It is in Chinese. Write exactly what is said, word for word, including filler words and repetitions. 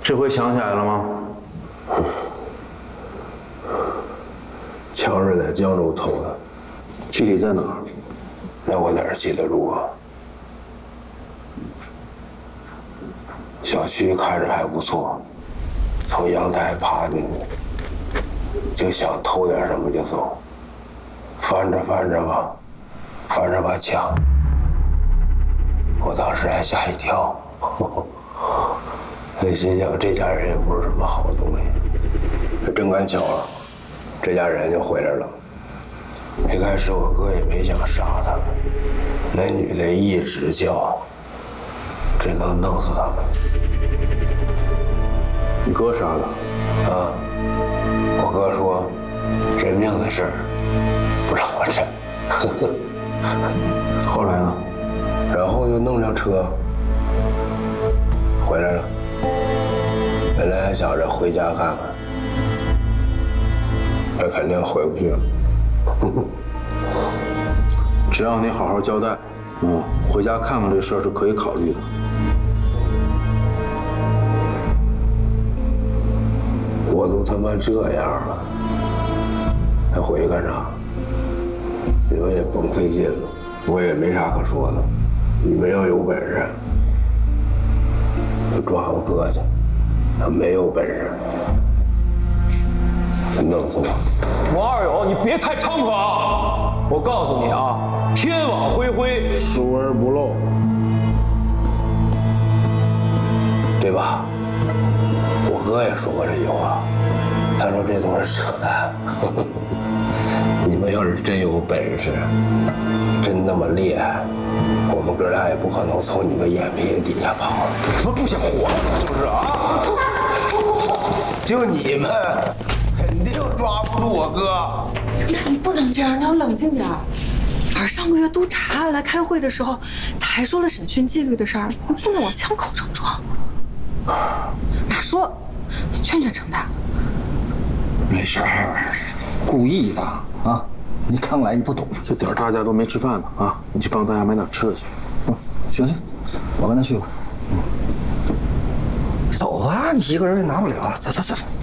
这回想起来了吗？ 枪是在江州偷的， 具体在哪儿？ 那我哪儿记得住啊？小区看着还不错，从阳台爬进去，就想偷点什么就走。翻着翻着吧，翻着把枪，我当时还吓一跳，所以心想这家人也不是什么好东西。正赶巧了，这家人就回来了。一开始我哥也没想杀他们，那女的一直叫，只能弄死他们。 你哥杀的？ 啊，我哥说，人命的事儿不让我沾。 后来呢？ 然后就弄辆车回来了。本来还想着回家看看，这肯定回不去了。 只要你好好交代，嗯，回家看看这事儿是可以考虑的。 我都他妈这样了，还回去干啥？你们也甭费劲了，我也没啥可说的。你们要有本事，就抓我哥去；要没有本事，就弄死我。 王二友，你别太猖狂！我告诉你啊，天网恢恢， 疏而不漏，对吧？我哥也说过这句话，他说这都是扯淡。你们要是真有本事，真那么厉害，我们哥俩也不可能从你们眼皮底下跑了。 怎么不想活了？就是啊！ 就你们，肯定抓不住我哥。 你不能这样，你要冷静点儿。而上个月督察案来开会的时候，才说了审讯纪律的事儿，你不能往枪口上撞。马叔，你劝劝程大。 没事儿，故意的啊！你刚来你不懂， 这点大家都没吃饭呢啊！你去帮大家买点吃的去。 嗯，行行，我跟他去吧。嗯，走吧，你一个人也拿不了。走走走走。